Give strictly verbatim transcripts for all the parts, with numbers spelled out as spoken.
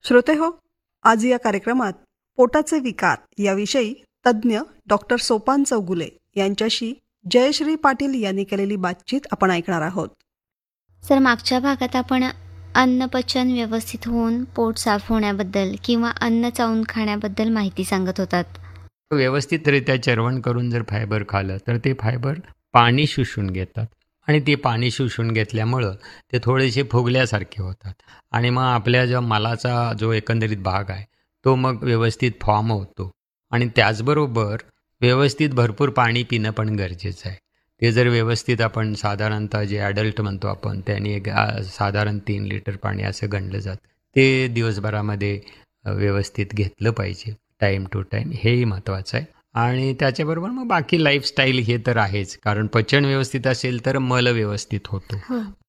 श्रोते हो, आज या कार्यक्रमात पोटाचे विकार याविषयी तज्ज्ञ डॉक्टर सोपान चौगुले यांच्याशी जयश्री पाटील यांनी केलेली बातचीत आपण ऐकणार आहोत. सर, मागच्या भागात आपण अन्नपचन व्यवस्थित होऊन पोट साफ होण्याबद्दल किंवा अन्न चावून खाण्याबद्दल माहिती सांगत होतात. व्यवस्थितरित्या चरवण करून जर फायबर खाल्लं तर ते फायबर पाणी शोषून घेतात आणि ते पाणी शोषून घेतल्यामुळं ते थोडेसे फुगल्यासारखे होतात आणि मग आपल्या जो मलाचा जो एकंदरीत भाग आहे तो मग व्यवस्थित फॉर्म होतो. आणि त्याचबरोबर व्यवस्थित भरपूर पाणी पिणं पण गरजेचं आहे. ते जर व्यवस्थित आपण साधारणतः जे ॲडल्ट म्हणतो आपण त्यांनी एक आ, साधारण तीन लिटर पाणी असं गणलं जातं, ते दिवसभरामध्ये व्यवस्थित घेतलं पाहिजे टाईम टू टाईम, हेही महत्त्वाचं आहे. आणि त्याच्याबरोबर मग बाकी लाईफस्टाईल हे तर आहेच, कारण पचन व्यवस्थित असेल तर मल व्यवस्थित होतो.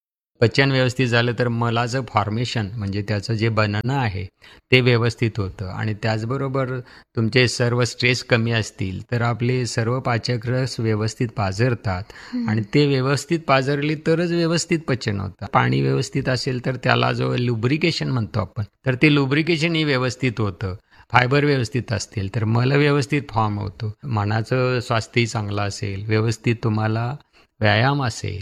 पचन व्यवस्थित झालं तर मलाचं फॉर्मेशन म्हणजे त्याचं जे बनणं आहे ते व्यवस्थित होतं. आणि त्याचबरोबर तुमचे सर्व स्ट्रेस कमी असतील तर आपले सर्व पाचक रस व्यवस्थित पाझरतात आणि ते व्यवस्थित पाझरले तरच व्यवस्थित पचन होतं. पाणी व्यवस्थित असेल तर त्याला जो लुब्रिकेशन म्हणतो आपण, तर ते लुब्रिकेशनही व्यवस्थित होतं. फायबर व्यवस्थित असतील तर मल व्यवस्थित फॉर्म होतो. मनाचं स्वास्थ्यही चांगलं असेल, व्यवस्थित तुम्हाला व्यायाम असेल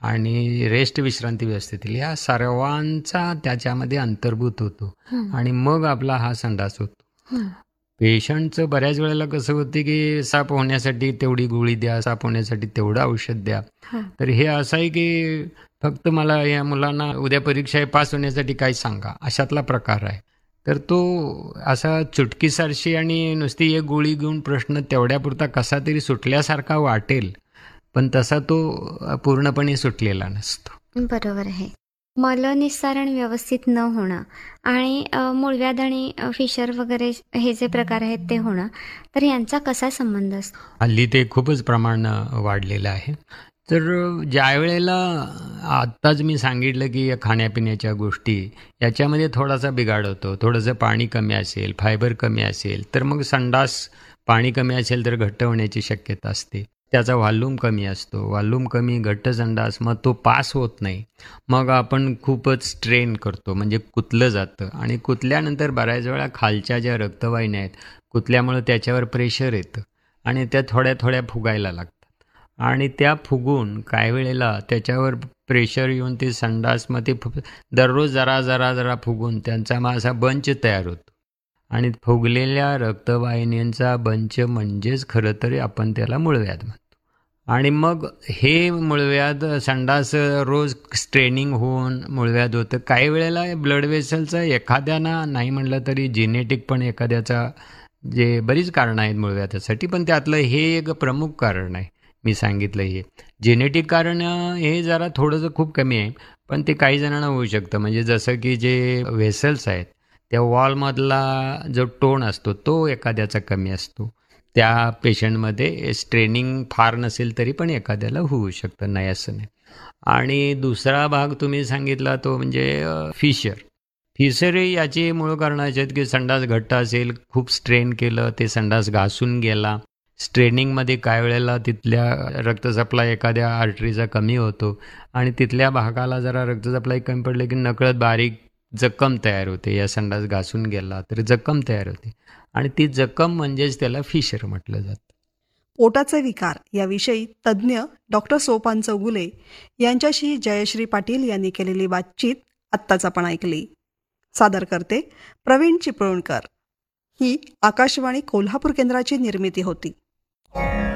आणि रेस्ट विश्रांती व्यवस्थित येईल, या सर्वांचा त्याच्यामध्ये अंतर्भूत होतो आणि मग आपला हा संडास होतो. पेशंटचं बऱ्याच वेळेला कसं होते की साफ होण्यासाठी तेवढी गोळी द्या, साफ होण्यासाठी तेवढं औषध द्या. तर हे असं आहे की फक्त मला या मुलांना उद्या परीक्षा आहे पास होण्यासाठी काय सांगा, अशातला प्रकार आहे. तर तो असा चुटकीसारशी आणि नुसती एक गोळी घेऊन प्रश्न तेवढ्यापुरता कसा तरी सुटल्यासारखा वाटेल, पण तसा तो पूर्णपणे सुटलेला नसतो. बरोबर आहे. मलनिस्सारण व्यवस्थित न होणं आणि अ, मूळव्याध आणि अ, फिशर वगैरे हे जे प्रकार आहेत ते होणं, तर यांचा कसा संबंध असतो? हल्ली ते खूपच प्रमाण वाढलेलं आहे. तर ज्या वेळेला आत्ताच मी सांगितलं की या खाण्यापिण्याच्या गोष्टी याच्यामध्ये थोडासा बिघाड होतो, थोडंसं पाणी कमी असेल, फायबर कमी असेल तर मग संडास पाणी कमी असेल तर घट्ट होण्याची शक्यता असते. त्याचा व्हॉल्यूम कमी असतो, व्हॉल्यूम कमी, घट्ट संडास, मग तो पास होत नाही. मग आपण खूपच स्ट्रेन करतो, म्हणजे कुतलं जातं आणि कुतल्यानंतर बऱ्याच वेळा खालच्या ज्या रक्तवाहिन्या आहेत कुतल्यामुळं त्याच्यावर प्रेशर येतं आणि त्या थोड्या थोड्या फुगायला लागतात आणि त्या फुगून काही वेळेला त्याच्यावर प्रेशर येऊन ते संडास मग ते फु दररोज जरा जरा जरा फुगून त्यांचा मग असा बंच तयार होतो आणि फुगलेल्या रक्तवाहिन्यांचा बंच म्हणजेच खरं तर आपण त्याला मूळव्याध म्हणतो. आणि मग हे मूळव्याध संडास रोज स्ट्रेनिंग होऊन मूळव्याध होतं. काही वेळेला ब्लड वेसलचं एखाद्याना नाही म्हटलं तरी जेनेटिक पण एखाद्याचा, जे बरीच कारणं आहेत मूळव्याधासाठी, पण त्यातलं हे एक प्रमुख कारण आहे. मी सांगितलं हे जेनेटिक कारण हे जरा थोडंसं खूप कमी आहे, पण ते काही जणांना होऊ शकतं. म्हणजे जसं की जे वेसल्स आहेत त्या वॉलमधला जो टोन असतो तो एखाद्याचा कमी असतो, त्या पेशंटमध्ये स्ट्रेनिंग फार नसेल तरी पण एखाद्याला होऊ शकतं, नाही असं नाही. आणि दुसरा भाग तुम्ही सांगितला तो म्हणजे फिशर. फिशरही याची मूळ कारणं अशी आहेत की संडास घट्ट असेल, खूप स्ट्रेन केलं, ते संडास घासून गेला. स्ट्रेनिंगमध्ये काही वेळेला तिथल्या रक्त सप्लाय एखाद्या आर्टरीचा कमी होतो आणि तिथल्या भागाला जरा रक्त सप्लाय कमी पडले की नकळत बारीक जखम तयार होते. या संडास घासून गेला तर जखम तयार होते आणि ती जखम म्हणजेच त्याला फिशर म्हटलं जातं. पोटाचे विकार याविषयी तज्ज्ञ डॉक्टर सोपान चौगुले यांच्याशी जयश्री पाटील यांनी केलेली बातचीत आत्ताच आपण ऐकली. सादर करते प्रवीण चिपळूणकर. ही आकाशवाणी कोल्हापूर केंद्राची निर्मिती होती.